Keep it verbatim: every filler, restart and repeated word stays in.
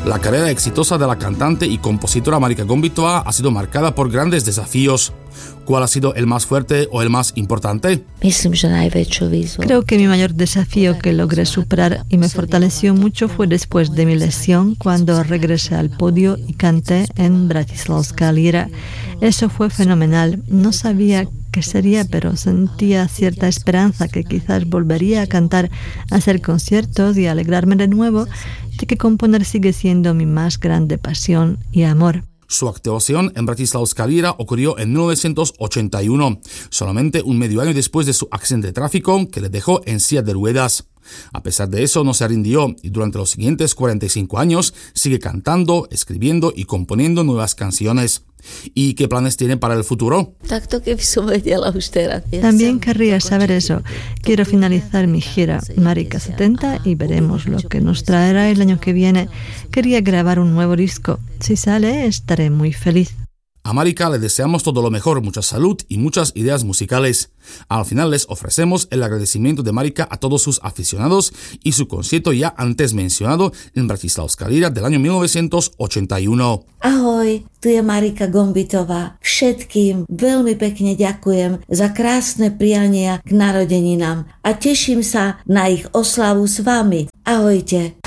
La carrera exitosa de la cantante y compositora Marika Gombitová ha sido marcada por grandes desafíos. ¿Cuál ha sido el más fuerte o el más importante? Creo que mi mayor desafío que logré superar y me fortaleció mucho fue después de mi lesión, cuando regresé al podio y canté en Bratislavská Líra. Eso fue fenomenal. No sabía qué sería, pero sentía cierta esperanza que quizás volvería a cantar, a hacer conciertos y a alegrarme de nuevo, de que componer sigue siendo mi más grande pasión y amor. Su actuación en Bratislavská Líra ocurrió en mil novecientos ochenta y uno, solamente un medio año después de su accidente de tráfico que le dejó en silla de ruedas. A pesar de eso, no se rindió y durante los siguientes cuarenta y cinco años sigue cantando, escribiendo y componiendo nuevas canciones. ¿Y qué planes tiene para el futuro? También querría saber eso. Quiero finalizar mi gira Marika setenta y veremos lo que nos traerá el año que viene. Quería grabar un nuevo disco. Si sale, estaré muy feliz. A Marika le deseamos todo lo mejor, mucha salud y muchas ideas musicales. Al final les ofrecemos el agradecimiento de Marika a todos sus aficionados y su concierto ya antes mencionado en Bratislavská Líra del año mil novecientos ochenta y uno. Ahoj, tu je Marika Gombitová. Všetkým veľmi pekne ďakujem za krásne priania k narodeninám a teším sa na ich oslavu s vami. Ahojte.